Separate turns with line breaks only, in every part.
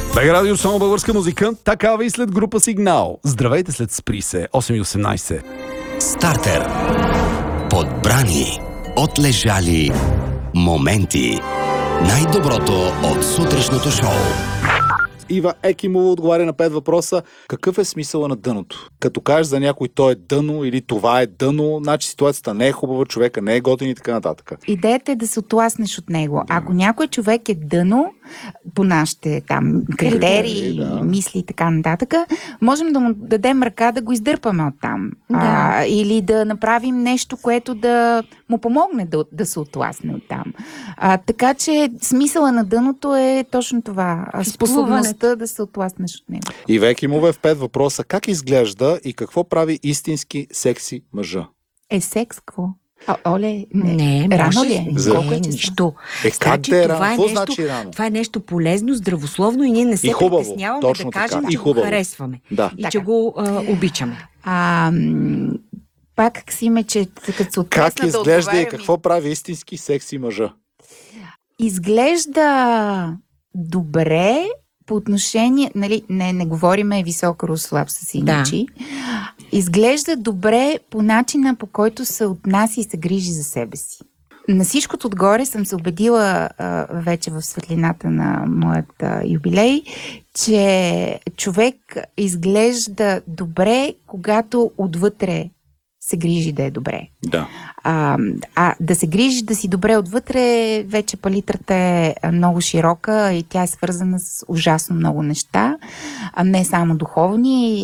БГ Радио, само българска музика, такава и след група Сигнал. Здравейте след Спри се, 8:18.
Стартер. Подбрани, отлежали моменти. Най-доброто от сутрешното шоу.
Ива Екимова отговаря на 5 въпроса. Какъв е смисъла на дъното? Като кажеш за някой то е дъно или това е дъно, значи ситуацията не е хубава, човека не е готин и така нататък.
Идеята е да се отласнеш от него. Ако някой човек е дъно, по нашите там критерии, мисли и така нататък, можем да му дадем ръка да го издърпаме оттам. Или да направим нещо, което да му помогне да се отласне оттам. Така че смисъла на дъното е точно това. Способността да се отласнеш от него.
Ива Екимова е в 5 въпроса. Как изглежда и какво прави истински секси мъжа?
Секс какво? Оле,
не
рано ли е?
Нищо.
Как да е рано? Какво значи рано?
Това е нещо полезно, здравословно и ние не се притесняваме да кажем, че го харесваме.
Да.
И че го обичаме.
Пак си има, че като се отпресна
как изглежда и какво прави истински секси мъжа?
Изглежда добре по отношение, нали, не говориме високо руслаб с синичи. Изглежда добре по начина, по който се отнася и се грижи за себе си. На всичкото отгоре съм се убедила вече в светлината на моят юбилей, че човек изглежда добре, когато отвътре се грижи да е добре.
Да.
Да се грижи да си добре отвътре, вече палитрата е много широка и тя е свързана с ужасно много неща, не само духовни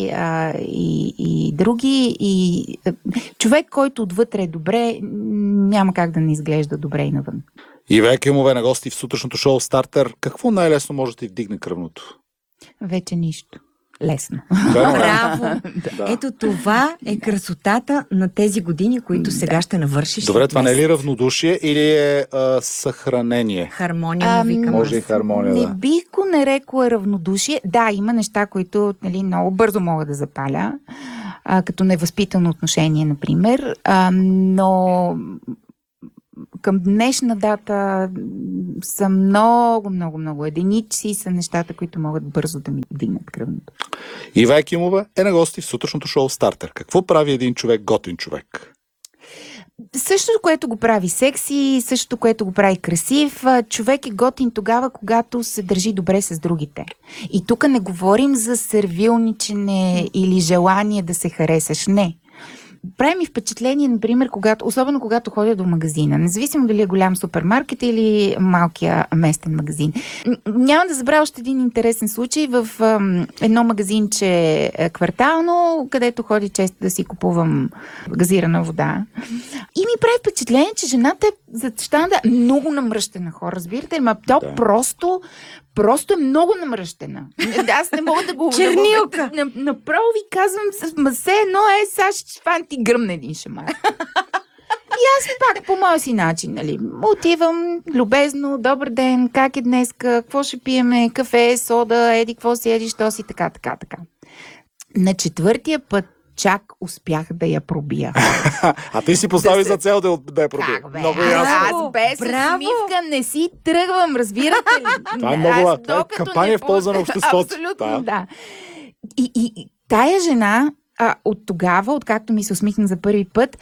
и други. И човек, който отвътре е добре, няма как да не изглежда добре и навън.
Ива Екимова на гости в сутрешното шоу Стартер. Какво най-лесно може да ти вдигне кръвното?
Вече нищо. Лесно.
Браво! Ето това е красотата на тези години, които сега ще навършиш.
Добре, това не е ли равнодушие или е съхранение?
Хармония, викам.
Може и хармония,
Не бих го нарекла равнодушие. Да, има неща, които много бързо мога да запаля, като невъзпитано отношение, например, но към днешна дата са много единици са нещата, които могат бързо да ми вдигнат кръвното.
Ива Екимова е на гости в сутрешното шоу Стартер. Какво прави един човек готин човек?
Същото, което го прави секси, същото, което го прави красив. Човек е готин тогава, когато се държи добре с другите. И тук не говорим за сервилничене или желание да се харесаш. Не. Прави ми впечатление, например, особено когато ходя до магазина, независимо дали е голям супермаркет или малкия местен магазин. Няма да забравя още един интересен случай в едно магазинче квартално, където ходи често да си купувам газирана вода. И ми прави впечатление, че жената е зад щанда много намръщена хора, разбирате ли? Просто е много намръщена. Аз не мога да го...
Чернилка!
Направо ви казвам, все едно сега ще фанти гръмна един шамар. И аз пак по моя си начин, нали, отивам любезно, добър ден, как е днеска, какво ще пиеме, кафе, сода, еди, какво си едиш, то си, така. На четвъртия път чак успях да я пробия.
А ти си постави за цел да я пробия. Много ясно.
Аз без усмивка не си тръгвам, разбирате ли?
Това е много кампания в полза на обществото.
Абсолютно, да. И тая жена от тогава, откакто ми се усмихна за първи път,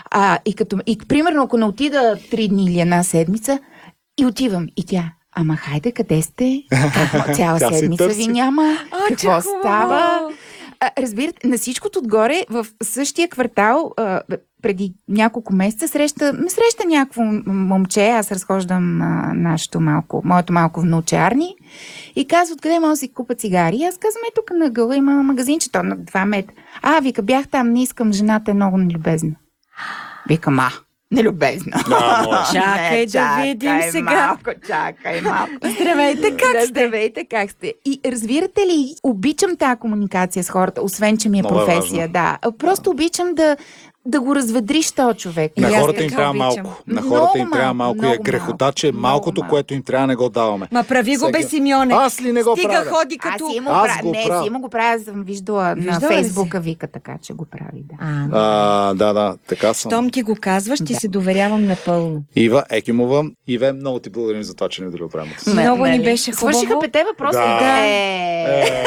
и примерно ако не отида 3 дни или една седмица, и отивам, и тя, ама хайде, къде сте? Цяла седмица ви няма. Какво става? Разбирате, на всичкото отгоре, в същия квартал, преди няколко месеца, среща някакво момче, аз разхождам моето малко внуче Арни, и казва, откъде мога да си купа цигари? И аз казвам, тук на гъла има магазинчето на 2 метра. Вика, бях там, не искам, жената е много нелюбезна. Викам, нелюбезна.
Чакай да видим сега.
Чакай малко.
Здравейте,
как сте? И разбирате ли, обичам тази комуникация с хората, освен че ми е професия. Да. Просто обичам да го разведриш този човек.
На
И аз
хората им
така
трябва
обичам.
малко. На
Много
хората им трябва
малко,
малко. И е
много
грехота, че
малко,
малкото,
много
което им трябва, не го даваме.
Ма прави го бе,
Всеки-
Симеоне.
Аз ли не го
Стига
правя?
ходи
Аз
като...
си му
Аз
правя.
го
Не,
правя.
си му го правя, съм виждала
Виждала
на
ли
Фейсбука, вика така, че го прави, да.
Да, така съм.
Щом ти го казваш, ти
Да.
се доверявам напълно.
Ива Екимова. Иве, много ти благодарим за това, че ни дали времето си.
Много ни
Нали?
беше хубаво.
Свършиха 5 въпроса.
Да.
Е.